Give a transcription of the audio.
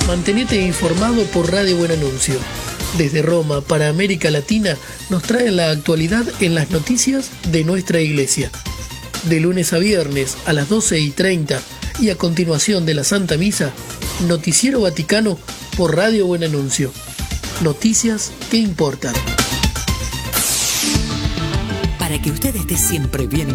Mantenete informado por Radio Buen Anuncio. Desde Roma para América Latina nos traen la actualidad en las noticias de nuestra iglesia. De lunes a viernes a las 12:30 y a continuación de la Santa Misa, Noticiero Vaticano por Radio Buen Anuncio. Noticias que importan. Para que usted esté siempre bien